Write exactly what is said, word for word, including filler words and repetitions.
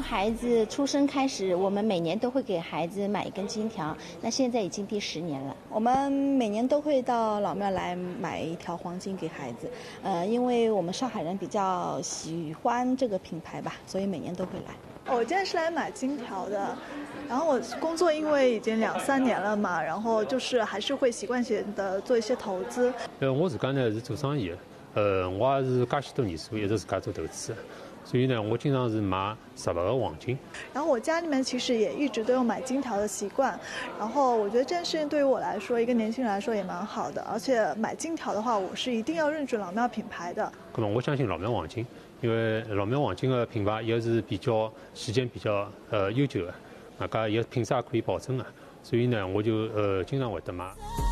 孩子出生开始，我们每年都会给孩子买一根金条，那现在已经第十年了。 我们每年都会到老庙来买一条黄金给孩子，呃，因为我们上海人比较喜欢这个品牌吧，所以每年都会来。 我今天是来买金条的，然后我工作因为已经两三年了嘛，然后就是还是会习惯性的做一些投资。 呃，我自家呢是做生意的，呃，我也是介许多年数一直自家做投资，所以呢，我经常是买实物的黄金。 然后我家里面其实也一直都有买金条的习惯，然后我觉得这件事情对于我来说，一个年轻人来说也蛮好的，而且买金条的话，我是一定要认准老庙品牌的。 那么我相信老庙黄金。因为老庙黄金的品牌也是比较时间比较呃悠久的，大家也品质也可以保证的，所以呢，我就呃经常会得买。